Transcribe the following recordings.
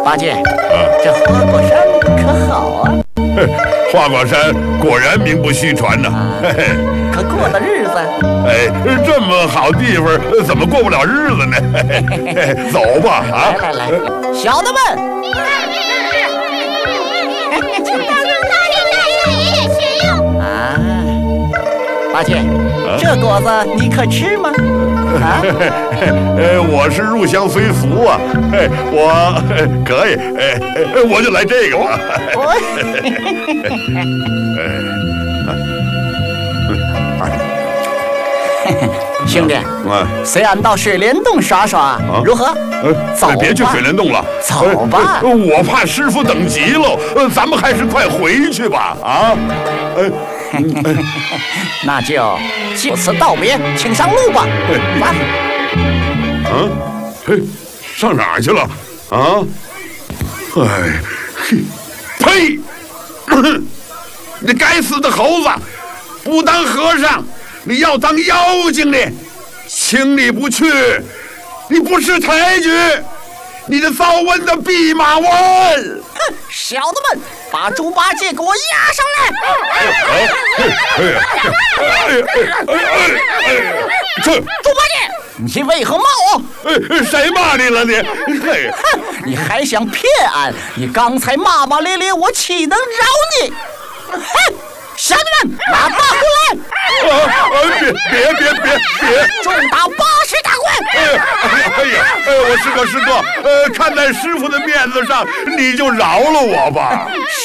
八戒，这花果山可好啊？ 花果山果然名不虚传呐。 可过的日子？ 哎，这么好地方，怎么过不了日子呢？走吧，啊！ 来，小的们，啊，八戒，这果子你可吃吗？啊？ 我是入乡随俗啊，我可以，我就来这个吧。 兄弟，随俺到水帘洞耍耍，如何？走吧， 别去水帘洞了， 走吧。 我怕师傅等急喽，咱们还是快回去吧。啊， 那就就此道别，请上路吧。来。 嘿，上哪儿去了？啊？哎，呸！你该死的猴子，不当和尚，你要当妖精呢！请你不去，你不识抬举，你的早晚的弼马温！ 哼，小子们，把猪八戒给我押上来！猪八戒，你为何骂我？ 谁骂你了你？ 哼，你还想骗俺？你刚才骂骂咧咧，我岂能饶你？哼！小子们，拿大棍来！别！重打80大棍！ 我师哥，看在师傅的面子上，你就饶了我吧。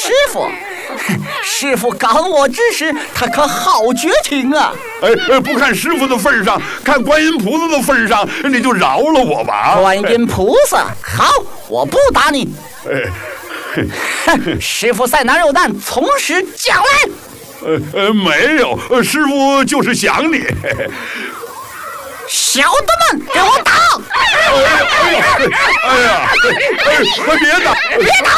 师傅刚我之时，他可好绝情啊！ 不看师傅的份上，看观音菩萨的份上，你就饶了我吧。 观音菩萨，好，我不打你。师傅赛拿肉弹，从实讲来。 没有，师傅就是想你。 小的们，给我打！ 别打！ 别打！